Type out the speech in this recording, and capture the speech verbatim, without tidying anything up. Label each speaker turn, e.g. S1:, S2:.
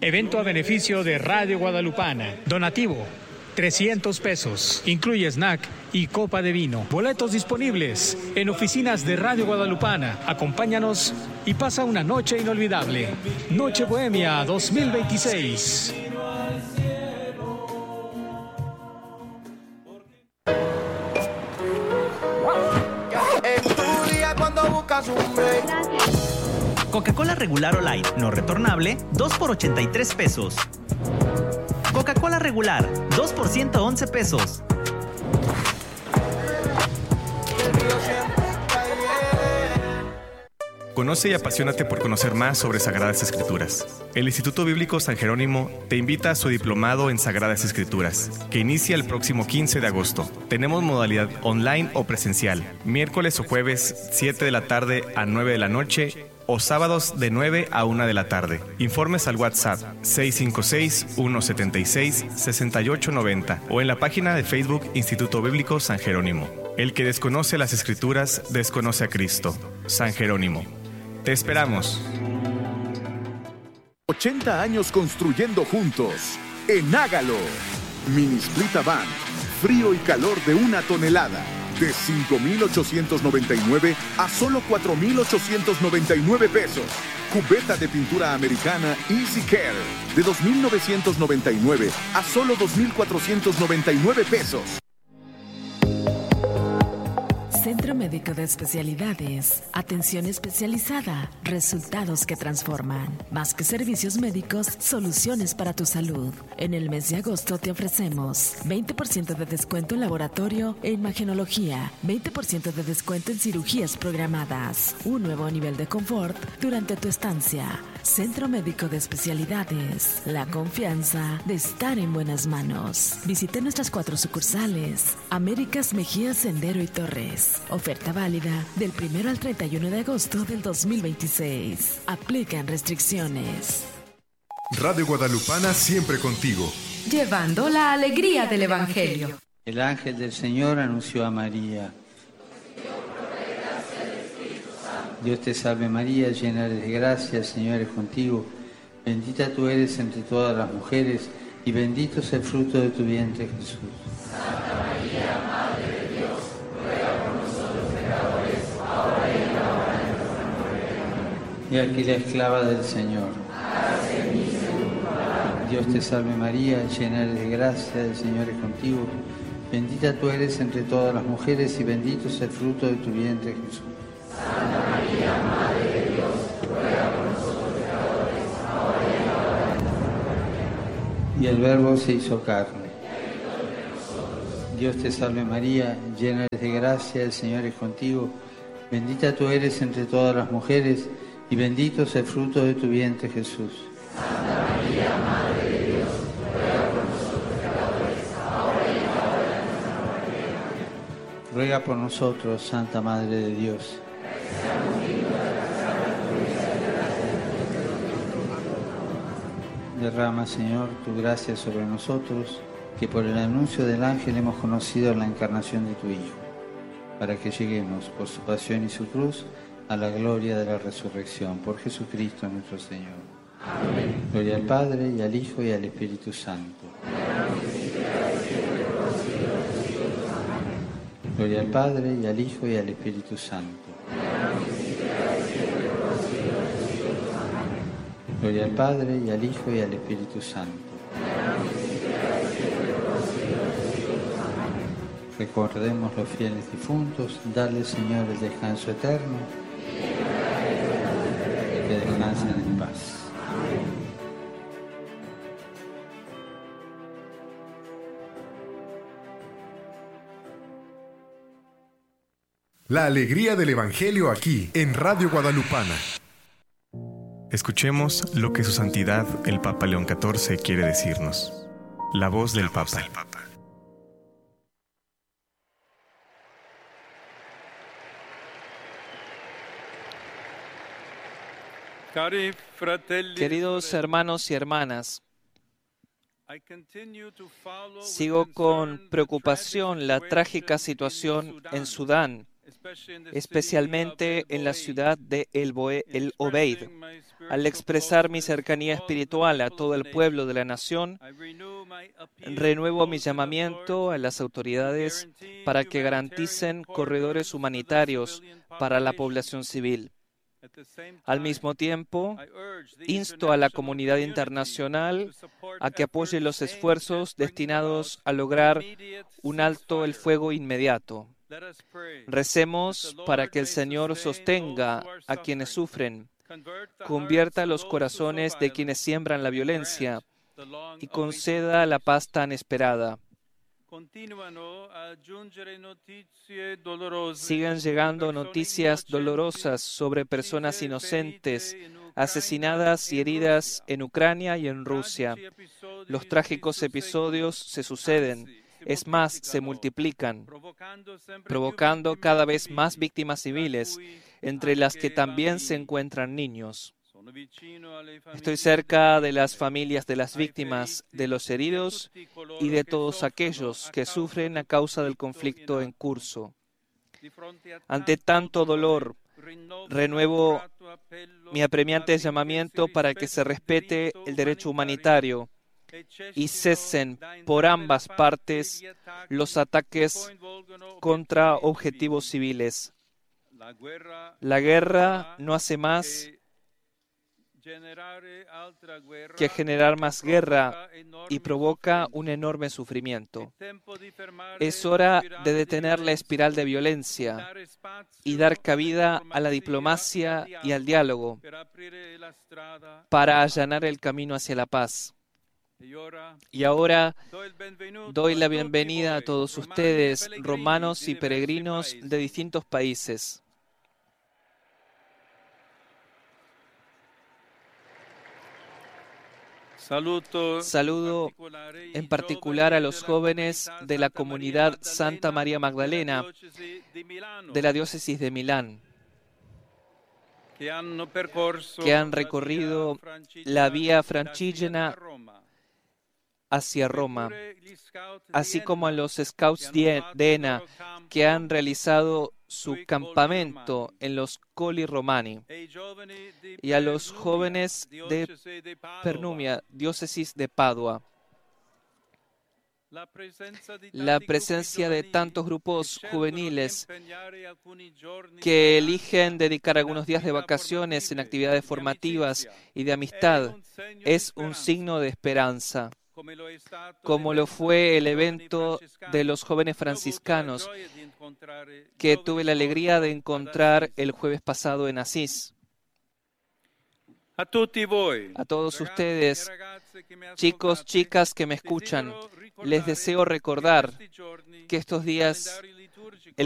S1: Evento a beneficio de Radio Guadalupana. Donativo, trescientos pesos. Incluye snack y copa de vino. Boletos disponibles en oficinas de Radio Guadalupana. Acompáñanos y pasa una noche inolvidable. Noche Bohemia dos mil veintiséis.
S2: Coca-Cola regular o light, no retornable, dos por ochenta y tres pesos. Coca-Cola regular, dos por ciento once pesos.
S3: Conoce y apasionate por conocer más sobre Sagradas Escrituras. El Instituto Bíblico San Jerónimo te invita a su diplomado en Sagradas Escrituras, que inicia el próximo quince de agosto. Tenemos modalidad online o presencial, miércoles o jueves, siete de la tarde a nueve de la noche, o sábados de nueve a una de la tarde. Informes al WhatsApp seis cinco seis, uno siete seis, seis ocho nueve cero o en la página de Facebook Instituto Bíblico San Jerónimo. El que desconoce las Escrituras, desconoce a Cristo. San Jerónimo. Te esperamos.
S4: ochenta años construyendo juntos. En Hágalo. Mini Split Van. Frío y calor de una tonelada. De cinco mil ochocientos noventa y nueve a solo cuatro mil ochocientos noventa y nueve pesos. Cubeta de pintura americana Easy Care. De dos mil novecientos noventa y nueve a solo dos mil cuatrocientos noventa y nueve pesos.
S5: Centro Médico de Especialidades. Atención especializada. Resultados que transforman. Más que servicios médicos, soluciones para tu salud. En el mes de agosto te ofrecemos veinte por ciento de descuento en laboratorio e imagenología, veinte por ciento de descuento en cirugías programadas, un nuevo nivel de confort durante tu estancia. Centro Médico de Especialidades. La confianza de estar en buenas manos. Visite nuestras cuatro sucursales. Américas, Mejía, Sendero y Torres. Oferta válida del primero al treinta y uno de agosto del dos mil veintiséis. Aplican restricciones.
S6: Radio Guadalupana siempre contigo.
S7: Llevando la alegría del Evangelio.
S8: El ángel del Señor anunció a María. Dios te salve María, llena eres de gracia, el Señor es contigo. Bendita tú eres entre todas las mujeres y bendito es el fruto de tu vientre, Jesús.
S9: Santa María, Madre de Dios, ruega por nosotros pecadores, ahora y en la hora de nuestra muerte.
S8: Y aquí la esclava del Señor.
S9: Hágase en mí según tu palabra.
S8: Dios te salve María, llena eres de gracia, el Señor es contigo. Bendita tú eres entre todas las mujeres y bendito es el fruto de tu vientre, Jesús.
S9: Santa María, Madre de Dios, ruega por nosotros pecadores, ahora y en la hora de nuestra muerte.
S8: Y el Verbo se hizo carne. Dios te salve María, llena eres de gracia, el Señor es contigo. Bendita tú eres entre todas las mujeres y bendito es el fruto de tu vientre, Jesús.
S9: Santa María, Madre de Dios, ruega por nosotros pecadores, ahora y en la hora de nuestra muerte.
S8: Ruega por nosotros, Santa Madre de Dios. Derrama, Señor, tu gracia sobre nosotros, que por el anuncio del ángel hemos conocido la encarnación de tu Hijo, para que lleguemos por su pasión y su cruz a la gloria de la resurrección. Por Jesucristo nuestro Señor.
S9: Amén.
S8: Gloria al Padre, y al Hijo, y al Espíritu Santo. Gloria al Padre, y al Hijo, y al Espíritu Santo. Gloria al Padre, y al Hijo, y al Espíritu Santo. Recordemos los fieles difuntos, darle, Señor, el descanso eterno, y que descansen en paz.
S6: La alegría del Evangelio aquí, en Radio Guadalupana.
S3: Escuchemos lo que su santidad, el Papa León catorce, quiere decirnos. La voz del Papa.
S10: Queridos hermanos y hermanas, sigo con preocupación la trágica situación en Sudán, especialmente en la ciudad de El, Boe- El Obeid. Al expresar mi cercanía espiritual a todo el pueblo de la nación, renuevo mi llamamiento a las autoridades para que garanticen corredores humanitarios para la población civil. Al mismo tiempo, insto a la comunidad internacional a que apoye los esfuerzos destinados a lograr un alto el fuego inmediato. Recemos para que el Señor sostenga a quienes sufren, convierta los corazones de quienes siembran la violencia y conceda la paz tan esperada. Sigan llegando noticias dolorosas sobre personas inocentes, asesinadas y heridas en Ucrania y en Rusia. Los trágicos episodios se suceden, es más, se multiplican, provocando cada vez más víctimas civiles, entre las que también se encuentran niños. Estoy cerca de las familias de las víctimas, de los heridos y de todos aquellos que sufren a causa del conflicto en curso. Ante tanto dolor, renuevo mi apremiante llamamiento para que se respete el derecho humanitario y cesen por ambas partes los ataques contra objetivos civiles. La guerra no hace más que generar más guerra y provoca un enorme sufrimiento. Es hora de detener la espiral de violencia y dar cabida a la diplomacia y al diálogo para allanar el camino hacia la paz. Y ahora doy la bienvenida a todos ustedes, romanos y peregrinos de distintos países. Saludo en particular a los jóvenes de la comunidad Santa María Magdalena de la diócesis de Milán, que han recorrido la vía francígena hacia Roma, así como a los Scouts de Enna, que han realizado su campamento en los Colli Romani, y a los jóvenes de Pernumia, diócesis de Padua. La presencia de tantos grupos juveniles que eligen dedicar algunos días de vacaciones en actividades formativas y de amistad es un signo de esperanza, como lo fue el evento de los jóvenes franciscanos que tuve la alegría de encontrar el jueves pasado en Asís. A todos ustedes, chicos, chicas que me escuchan, les deseo recordar que estos días